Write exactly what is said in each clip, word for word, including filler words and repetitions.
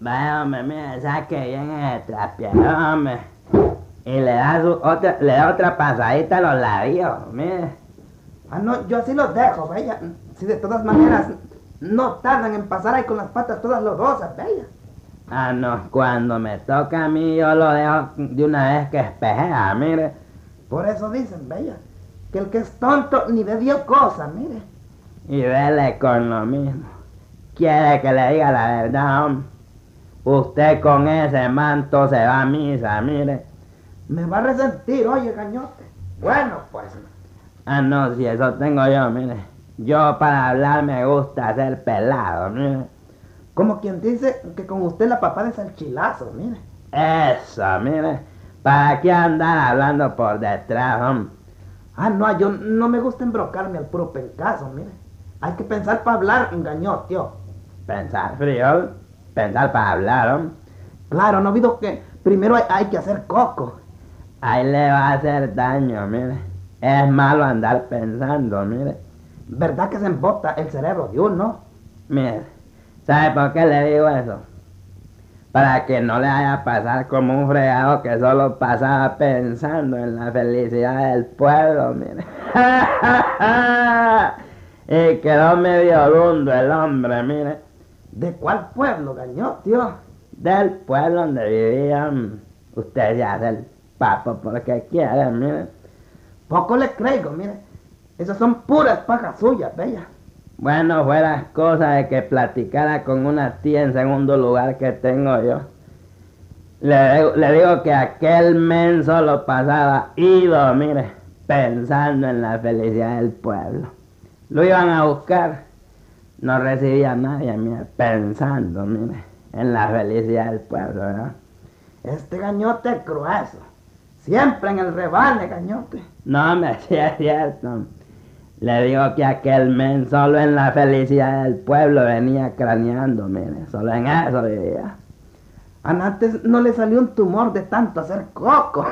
Vaya, hombre, mire, saque bien ese trapeador, hombre. Y le da, su otra, le da otra pasadita a los labios, mire. Ah, no, yo así los dejo, bella. Si de todas maneras no tardan en pasar ahí con las patas todas lodosas, bella. Ah, no, cuando me toca a mí yo lo dejo de una vez que espejea, mire. Por eso dicen, bella, que el que es tonto ni ve dio cosa, mire. Y vele con lo mismo. Quiere que le diga la verdad, hombre. Usted con ese manto se va a misa, mire. Me va a resentir, oye, gañote. Bueno, pues. Ah, no, si eso tengo yo, mire. Yo para hablar me gusta ser pelado, mire. Como quien dice que con usted la papá de salchilazo, mire. Eso, mire. ¿Para qué andar hablando por detrás, hombre? Ah, no, yo no me gusta embrocarme al puro pencazo, mire. Hay que pensar para hablar, engañó, tío. Pensar frío, pensar para hablar, hombre. Claro, no olvido que primero hay, hay que hacer coco. Ahí le va a hacer daño, mire. Es malo andar pensando, mire. ¿Verdad que se embota el cerebro de uno? Mire, ¿sabe por qué le digo eso? Para que no le vaya a pasar como un fregado que solo pasaba pensando en la felicidad del pueblo, mire. Y quedó medio rundo el hombre, mire. ¿De cuál pueblo, gañó, tío? Del pueblo donde vivían. Usted se hace el papo porque quiere, mire. Poco le creo, mire. Esas son puras pajas suyas, bella. Bueno, fuera cosa de que platicara con una tía en segundo lugar que tengo yo. Le, le digo que aquel menso lo pasaba ido, mire, pensando en la felicidad del pueblo. Lo iban a buscar, no recibía a nadie, mire, pensando, mire, en la felicidad del pueblo, ¿verdad? Este gañote es grueso. Siempre en el rebane, gañote. No, me sí es cierto. Le digo que aquel men solo en la felicidad del pueblo venía craneando, mire, solo en eso vivía. Antes no le salió un tumor de tanto hacer coco.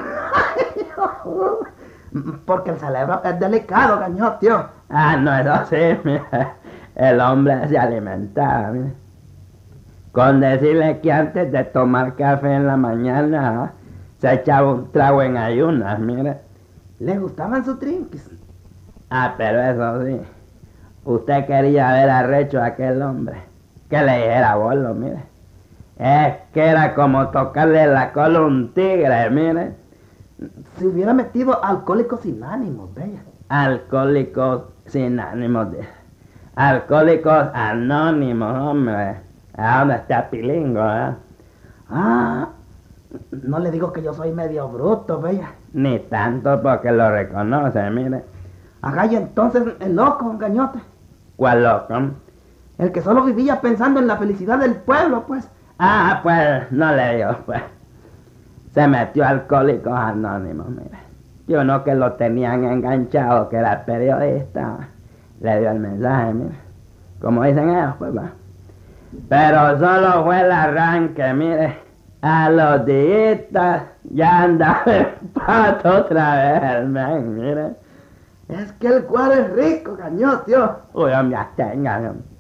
Porque el cerebro es delicado, gañó, tío. Ah, no, eso sí, mire, el hombre se alimentaba, mire. Con decirle que antes de tomar café en la mañana, ¿eh? Se echaba un trago en ayunas, mire. ¿Le gustaban sus trinques? Ah, pero eso sí. Usted quería ver arrecho a aquel hombre. Que le dijera bolo, mire. Es que era como tocarle la cola a un tigre, mire. Se hubiera metido Alcohólicos sin ánimos, bella. Alcohólicos sin ánimos de... Alcohólicos anónimos, hombre. ¿A dónde está Pilingo, eh? Ah, no le digo que yo soy medio bruto, bella. Ni tanto porque lo reconoce, mire. Ajá, y entonces el loco, gañote. ¿Cuál loco? El que solo vivía pensando en la felicidad del pueblo, pues. Ah, pues, no le digo, pues. Se metió a Alcohólicos Anónimos, mire. Y uno que lo tenían enganchado, que era periodista, le dio el mensaje, mire. Como dicen ellos, pues, va. Pero solo fue el arranque, mire. A los días ya andaba el pato otra vez, man, mire. Es que el cuadro es rico, gañó, tío. Uy, hombre, tenga,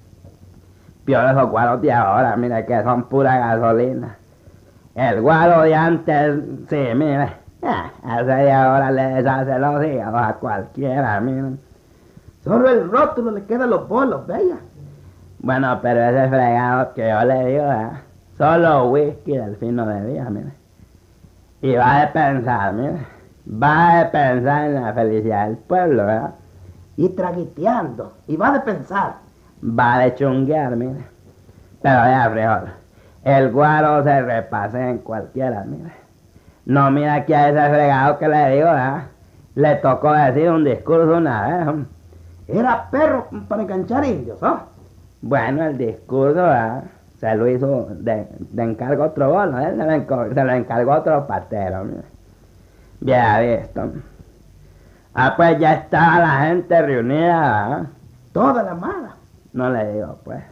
peor esos guaros de ahora, mire, que son pura gasolina. El guaro de antes, sí, mire, eh, ese de ahora le deshace los hígados a cualquiera, mire. Solo el rótulo le queda a los bolos, bella. Bueno, pero ese fregado que yo le digo, ¿eh? Solo whisky del fino de día, mire. Y va a pensar, mire. Va a pensar en la felicidad del pueblo, ¿verdad? Y traguiteando. Y va de pensar. Va de chunguear, mire. Pero ya, frijol. El guaro se repase en cualquiera, mire. No, mira que a ese fregado que le digo, ¿verdad? Le tocó decir un discurso una vez, ¿no? Era perro para enganchar indios, ¿no? Bueno, el discurso, ¿verdad? Se lo hizo de, de encargo otro bolo, ¿eh? Se lo, enco- se lo encargó otro patero, mire. Ya visto. Ah, pues ya estaba la gente reunida, ¿verdad? Toda la mala. No le digo, pues.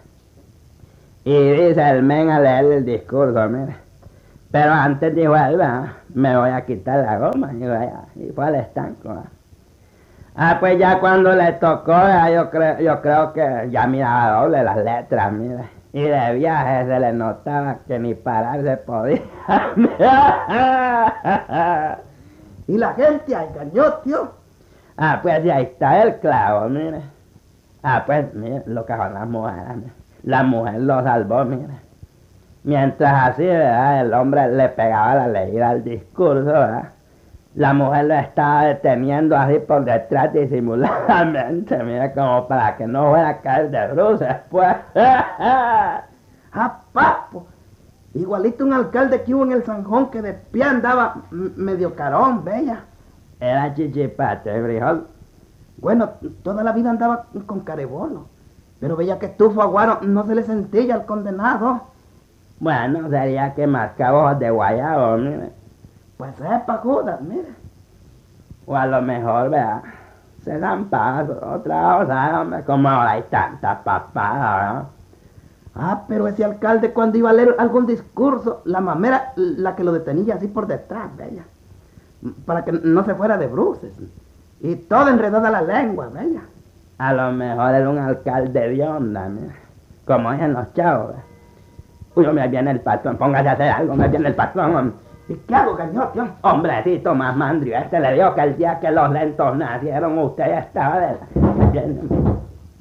Y dice el men a leer el discurso, mire. Pero antes dijo él, ¿verdad? Me voy a quitar la goma. Y, vaya, y fue al estanco, ¿verdad? Ah, pues ya cuando le tocó, ¿verdad? yo creo, yo creo que ya miraba doble las letras, mire. Y de viaje se le notaba que ni pararse podía. Y la gente ahí engañó, tío. Ah, pues ahí está el clavo, mire. Ah, pues, mire, lo que son las mujeres, mire. La mujer lo salvó, mire. Mientras así, ¿verdad? El hombre le pegaba la leída al discurso, ¿verdad? La mujer lo estaba deteniendo así por detrás disimuladamente, mira, como para que no fuera a caer de bruces, pues. ¡Ah, papo! Igualito un alcalde que hubo en el Sanjón que de pie andaba medio carón, bella. Era chichipate, frijol. Bueno, toda la vida andaba con carebolo. Pero bella que estufo aguaro no se le sentía al condenado. Bueno, sería que mascaba de guayabo, mire. Pues sepa, Judas, mire. O a lo mejor, vea, se dan pasos, otra cosa, hombre, como ahora hay tantas papadas, ¿no? Ah, pero ese alcalde cuando iba a leer algún discurso, la mamera, la que lo detenía así por detrás, bella. Para que no se fuera de bruces. Y toda enredada la lengua, bella. A lo mejor era un alcalde de onda, mira. Como dicen los chavos, ¿eh? Uy, me viene el patrón, póngase a hacer algo, me viene el patrón, hombre. ¿Y qué hago, gañote? Hombrecito más mandrio, este le dijo que el día que los lentos nacieron, usted ya estaba de la...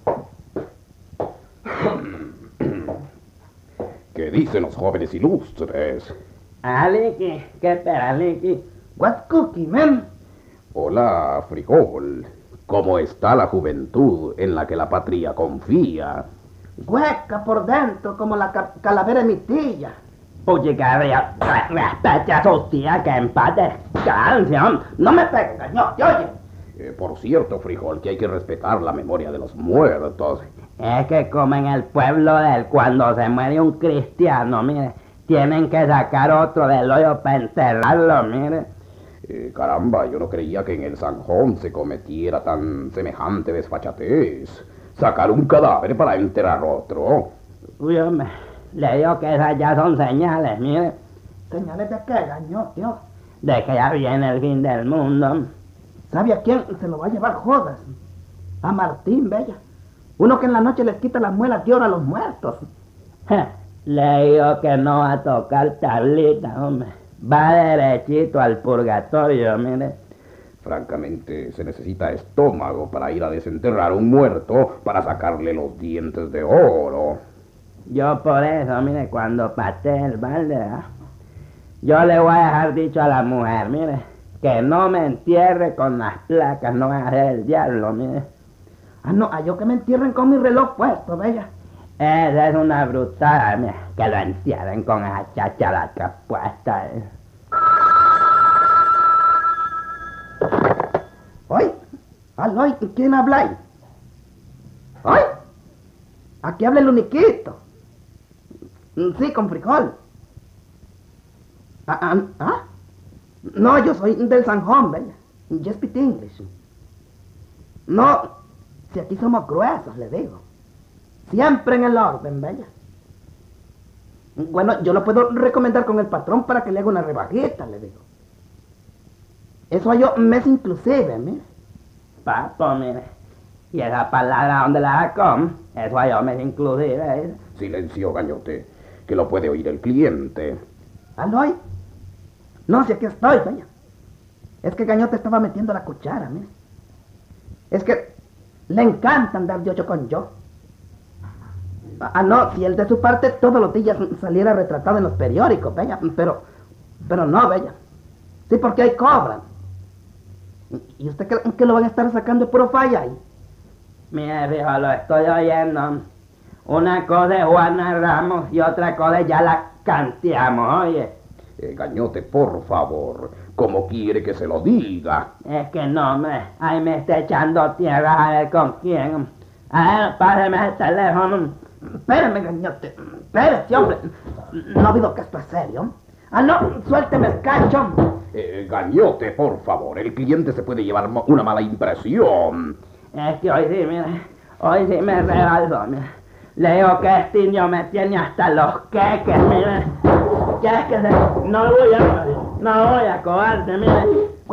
¿Qué dicen los jóvenes ilustres? Ah, Licky, ¿qué espera, Licky? What cookie, man? Hola, frijol. ¿Cómo está la juventud en la que la patria confía? Hueca por dentro, como la ca calavera de mi tía. Oye, cabría, respete a su tía que en paz descanse, hombre. No me pegue, gañote, oye. Eh, por cierto, frijol, que hay que respetar la memoria de los muertos. Es que como en el pueblo de él, cuando se muere un cristiano, mire, tienen que sacar otro del hoyo para enterrarlo, mire. Eh, caramba, yo no creía que en el Sanjón se cometiera tan semejante desfachatez. Sacar un cadáver para enterrar otro. Uy, hombre, le digo que esas ya son señales, mire. ¿Señales de qué, gañote? De que ya viene el fin del mundo. ¿Sabe a quién se lo va a llevar Judas? A Martín, bella. Uno que en la noche les quita las muelas de oro a los muertos. Le digo que no va a tocar tablita, hombre. Va derechito al purgatorio, mire. Francamente, se necesita estómago para ir a desenterrar un muerto para sacarle los dientes de oro. Yo por eso, mire, cuando patee el balde, ¿eh? Yo le voy a dejar dicho a la mujer, mire, que no me entierre con las placas, no voy a hacer el diablo, mire. Ah, no, a yo que me entierren con mi reloj puesto, bella. Esa es una brutada, mire, que lo entierren con esa chacharaca puesta. ¿Eh? ¡Oy! ¡Aloy! ¿Quién habla ahí? ¡Oy! Aquí habla el uniquito. Sí, con frijol. Ah, ah, ¿ah? No, yo soy del Sanjón, bella. Yo speak English. No, si aquí somos gruesos, le digo. Siempre en el orden, bella. Bueno, yo lo puedo recomendar con el patrón para que le haga una rebajita, le digo. Eso yo mes inclusive, mire. Papo, mire. Y esa palabra donde la sacó, eso yo mes inclusive. ¿Eh? Silencio, gañote, que lo puede oír el cliente. ¿Aloy? No, si aquí estoy, bella. Es que Gañote estaba metiendo la cuchara, mire. Es que le encanta andar de ocho con yo. Ah, no, si él de su parte todos los días saliera retratado en los periódicos, bella. Pero, pero no, bella. Sí, porque ahí cobran. ¿Y usted cree que lo van a estar sacando puro falla ahí? Mire, viejo, lo estoy oyendo. Una cosa es Juana Ramos y otra cosa ya la canteamos, oye. Eh, Gañote, por favor, ¿cómo quiere que se lo diga? Es que no, hombre, ahí me está echando tierra a ver con quién. A ver, páseme el teléfono. Espérame, Gañote, espérate, hombre. No ha habido que esto es serio. Ah, no, suélteme el cacho. Eh, Gañote, por favor, el cliente se puede llevar una mala impresión. Es que hoy sí, mire, hoy sí me rebalsó, mire. Le digo que este niño me tiene hasta los queques, mire. Ya es que se... No voy a... No voy a cobarde, mire.